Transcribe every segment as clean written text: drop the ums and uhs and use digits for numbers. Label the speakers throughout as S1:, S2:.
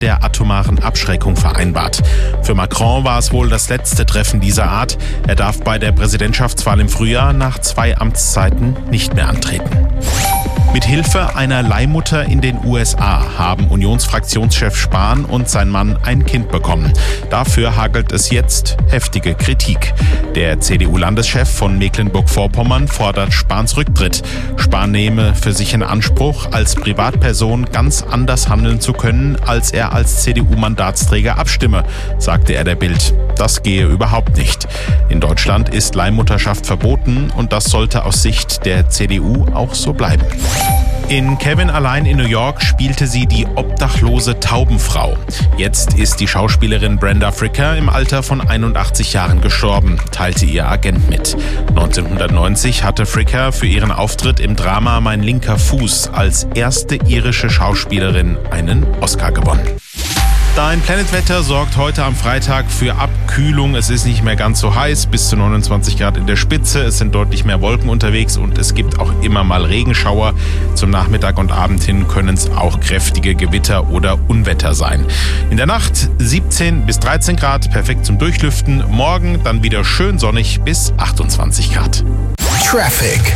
S1: der atomaren Abschreckung vereinbart. Für Macron war es wohl das letzte Treffen dieser Art. Er darf bei der Präsidentschaftswahl im Frühjahr nach 2 Amtszeiten nicht mehr antreten. Mit Hilfe einer Leihmutter in den USA haben Unionsfraktionschef Spahn und sein Mann ein Kind bekommen. Dafür hagelt es jetzt heftige Kritik. Der CDU-Landeschef von Mecklenburg-Vorpommern fordert Spahns Rücktritt. Spahn nehme für sich in Anspruch, als Privatperson ganz anders handeln zu können, als er als CDU-Mandatsträger abstimme, sagte er der Bild. Das gehe überhaupt nicht. In Deutschland ist Leihmutterschaft verboten und das sollte aus Sicht der CDU auch so bleiben. In Kevin allein in New York spielte sie die obdachlose Taubenfrau. Jetzt ist die Schauspielerin Brenda Fricker im Alter von 81 Jahren gestorben, teilte ihr Agent mit. 1990 hatte Fricker für ihren Auftritt im Drama Mein linker Fuß als erste irische Schauspielerin einen Oscar gewonnen. Dein Planetwetter sorgt heute am Freitag für Abkühlung. Es ist nicht mehr ganz so heiß, bis zu 29 Grad in der Spitze. Es sind deutlich mehr Wolken unterwegs und es gibt auch immer mal Regenschauer. Zum Nachmittag und Abend hin können es auch kräftige Gewitter oder Unwetter sein. In der Nacht 17 bis 13 Grad, perfekt zum Durchlüften. Morgen dann wieder schön sonnig bis 28 Grad.
S2: Traffic.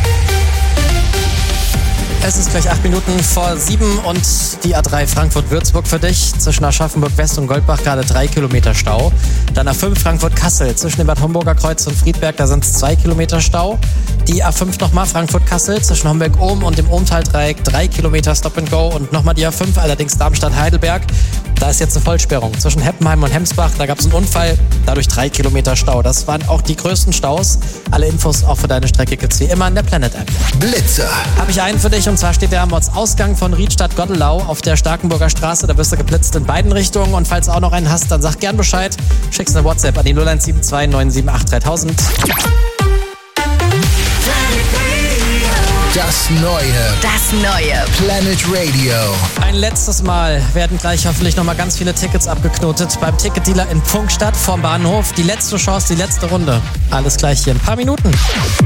S3: Es ist gleich 8 Minuten vor 7 und die A3 Frankfurt-Würzburg für dich. Zwischen Aschaffenburg West und Goldbach gerade 3 Kilometer Stau. Dann A5 Frankfurt-Kassel zwischen dem Bad Homburger Kreuz und Friedberg, da sind es 2 Kilometer Stau. Die A5 nochmal Frankfurt-Kassel zwischen Homberg-Ohm und dem Ohmtal-Dreieck 3 Kilometer Stop and Go. Und nochmal die A5, allerdings Darmstadt-Heidelberg. Da ist jetzt eine Vollsperrung. Zwischen Heppenheim und Hemsbach, da gab es einen Unfall, dadurch 3 Kilometer Stau. Das waren auch die größten Staus. Alle Infos auch für deine Strecke gibt's wie immer in der Planet-App.
S2: Blitzer.
S3: Habe ich einen für dich und zwar steht der am Ortsausgang von Riedstadt-Gottelau auf der Starkenburger Straße. Da wirst du geblitzt in beiden Richtungen und falls du auch noch einen hast, dann sag gern Bescheid. Schickst eine WhatsApp an die 0172 978 3000.
S2: Das neue Planet Radio.
S3: Ein letztes Mal werden gleich hoffentlich nochmal ganz viele Tickets abgeknotet beim Ticketdealer in Pfungstadt vorm Bahnhof. Die letzte Chance, die letzte Runde. Alles gleich hier in ein paar Minuten.